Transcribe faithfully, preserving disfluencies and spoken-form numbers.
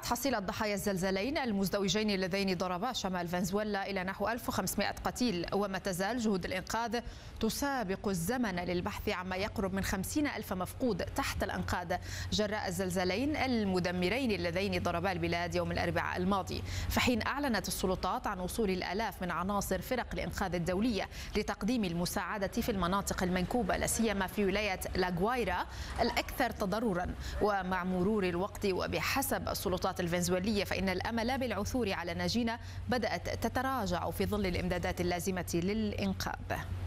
ارتفعت حصيلة ضحايا الزلزالين المزدوجين اللذين ضربا شمال فنزويلا إلى نحو ألف وخمسمائة قتيل، وما تزال جهود الإنقاذ تسابق الزمن للبحث عما يقرب من خمسين ألف مفقود تحت الأنقاض جراء الزلزالين المدمرين اللذين ضربا البلاد يوم الأربعاء الماضي، في حين أعلنت السلطات عن وصول الآلاف من عناصر فرق الإنقاذ الدولية لتقديم المساعدة في المناطق المنكوبة، لا سيما في ولاية لاغوايرا الأكثر تضررا. ومع مرور الوقت وبحسب السلطات الفنزويلية فإن الأمل بالعثور على نجينا بدأت تتراجع في ظل الإمدادات اللازمة للإنقاذ.